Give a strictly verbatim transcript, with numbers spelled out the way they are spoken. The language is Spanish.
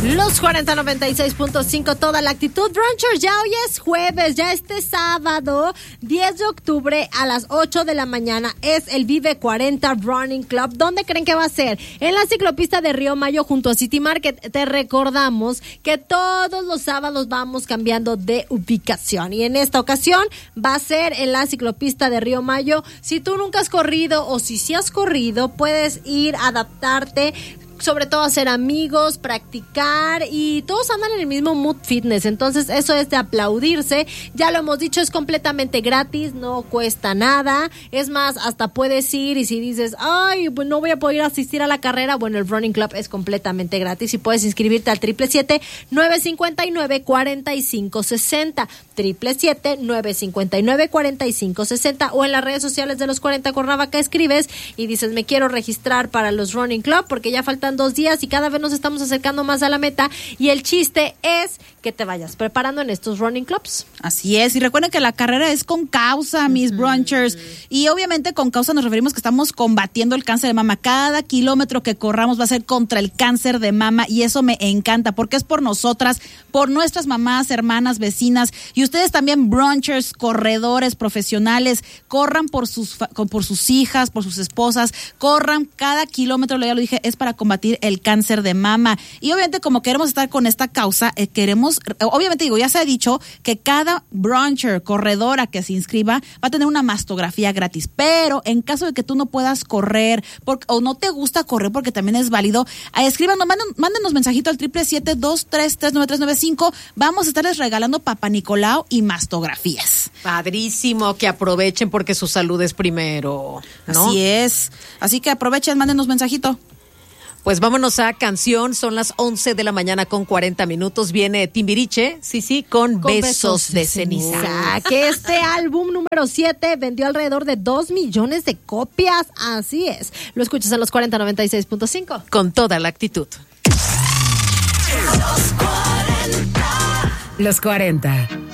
Los cuarenta noventa y seis punto cinco, toda la actitud. Brunchers, ya hoy es jueves, ya este sábado, diez de octubre a las ocho de la mañana es el Vive cuarenta Running Club. ¿Dónde creen que va a ser? En la ciclopista de Río Mayo junto a City Market. Te recordamos que todos los sábados vamos cambiando de ubicación y en esta ocasión va a ser en la ciclopista de Río Mayo. Si tú nunca has corrido o si sí has corrido, puedes ir a adaptarte, sobre todo hacer amigos, practicar, y todos andan en el mismo mood fitness, entonces eso es de aplaudirse. Ya lo hemos dicho, es completamente gratis, no cuesta nada, es más, hasta puedes ir y si dices, ay, pues no voy a poder asistir a la carrera, bueno, el Running Club es completamente gratis y puedes inscribirte al triple siete, nueve cinco nueve, cuatro cinco seis cero, triple siete, nueve cinco nueve, cuatro cinco seis cero, o en las redes sociales de los cuarenta Cuernavaca escribes y dices, me quiero registrar para los Running Club porque ya faltan dos días y cada vez nos estamos acercando más a la meta, y el chiste es que te vayas preparando en estos running clubs. Así es, y recuerden que la carrera es con causa, mis uh-huh. brunchers, y obviamente con causa nos referimos que estamos combatiendo el cáncer de mama. Cada kilómetro que corramos va a ser contra el cáncer de mama, y eso me encanta porque es por nosotras, por nuestras mamás, hermanas, vecinas, y ustedes también, brunchers, corredores profesionales, corran por sus por sus hijas, por sus esposas, corran cada kilómetro, ya lo dije, es para combatir el cáncer de mama. Y obviamente, como queremos estar con esta causa, eh, queremos, obviamente digo, ya se ha dicho que cada bruncher, corredora que se inscriba va a tener una mastografía gratis, pero en caso de que tú no puedas correr porque, o no te gusta correr, porque también es válido, eh, escríbanos, manden, mándenos mensajito al triple siete, dos tres tres, nueve tres nueve cinco, vamos a estarles regalando Papá Nicolau y mastografías. Padrísimo, que aprovechen porque su salud es primero, ¿no? Así es, así que aprovechen, mándenos mensajito. Pues vámonos a canción, son las once de la mañana con cuarenta minutos, viene Timbiriche, sí, sí, con, con besos, besos de ceniza. ceniza. Que este álbum número siete vendió alrededor de dos millones de copias, así es. Lo escuchas en los cuarenta noventa y seis punto cinco. Con toda la actitud. Los cuarenta.